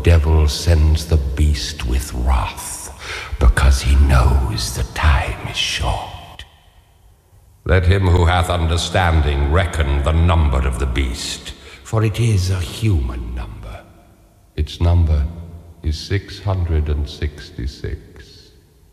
devil sends the beast with wrath, because he knows the time is short. Let him who hath understanding reckon the number of the beast, for it is a human number. Its number is 666.